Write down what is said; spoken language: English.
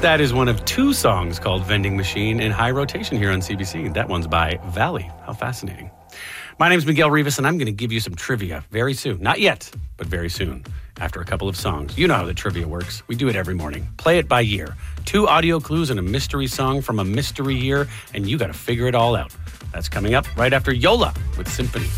That is one of two songs called Vending Machine in high rotation here on CBC. That one's by Valley. How fascinating. My name's Miguel Rivas, and I'm going to give you some trivia very soon. Not yet, but very soon, after a couple of songs. You know how the trivia works. We do it every morning. Play it by year. 2 audio clues and a mystery song from a mystery year, and you got to figure it all out. That's coming up right after Yola with Symphony.